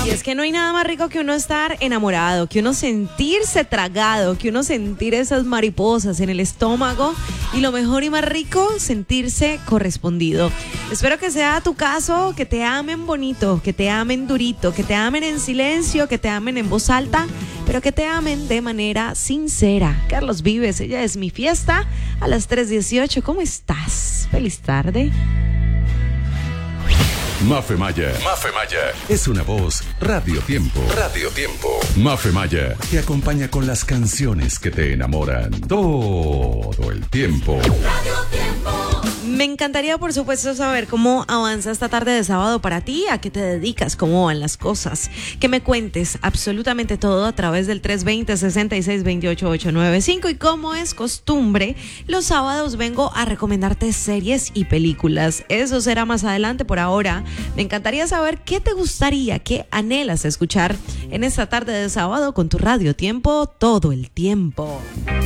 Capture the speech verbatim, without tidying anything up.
Y es que no hay nada más rico que uno estar enamorado, que uno sentirse tragado, que uno sentir esas mariposas en el estómago y lo mejor y más rico, sentirse correspondido. Espero que sea tu caso, que te amen bonito, que te amen durito, que te amen en silencio, que te amen en voz alta, pero que te amen de manera sincera. Carlos Vives, ella es Mi Fiesta a las tres dieciocho. ¿Cómo estás? Feliz tarde. Mafe Maya. Mafe Maya es una voz Radio Tiempo. Radio Tiempo. Mafe Maya te acompaña con las canciones que te enamoran todo el tiempo. Radio Tiempo. Me encantaría, por supuesto, saber cómo avanza esta tarde de sábado para ti, a qué te dedicas, cómo van las cosas. Que me cuentes absolutamente todo a través del tres dos cero, seis seis dos ocho, ocho nueve cinco. Y como es costumbre, los sábados vengo a recomendarte series y películas. Eso será más adelante. Por ahora, me encantaría saber qué te gustaría, qué anhelas escuchar en esta tarde de sábado con tu Radio Tiempo todo el tiempo.